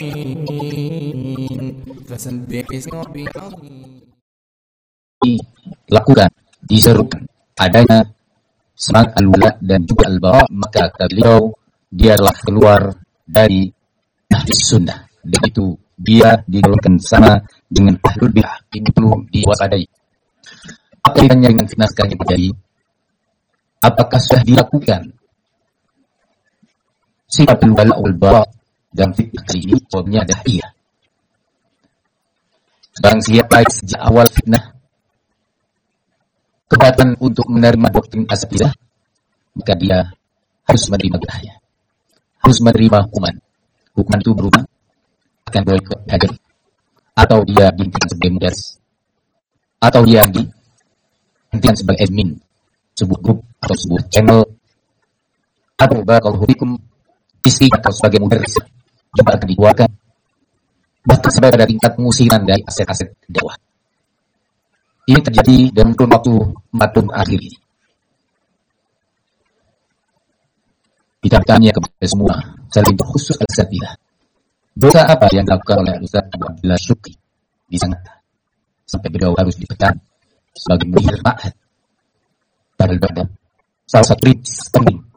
فسبح باسم ربك العظيم. Lakukan, diserukan adanya semangat al-wala dan juga al-bara, maka beliau dia telah keluar dari ahli sunnah, dan itu dia digolongkan sama dengan ahlul bid'ah. Ini perlu diwaspadai. Apa yang dengan fitnah sekarang yang terjadi? Apakah sudah dilakukan sifat al-wala wal-bara dan fitnah kali ini? Jawabnya adalah iya. Barang siapa sejak awal fitnah kekuatan untuk menerima doktrin asatidzah, maka dia harus menerima bid'ahnya, harus menerima hukuman. Hukuman itu berupa akan boikot hajar, atau dia dihentikan sebagai mudaris, atau dia dihentikan sebagai admin sebuah grup atau sebuah channel, atau barakallahu fikum istri atau sebagai mudaris juga akan dikeluarkan, bahkan sampai pada tingkat pengusiran dari aset-aset dakwah. Ini terjadi dalam kurun waktu 4 tahun akhir ini. Kita bertanya kepada semua, selain khusus al-asatidzah, dosa apa yang dilakukan oleh Ustaz Abu Abdullah Syukri di Sangatta sampai beliau harus ditekan sebagai mudir ma'had Darul Ba'dam, salah satu penting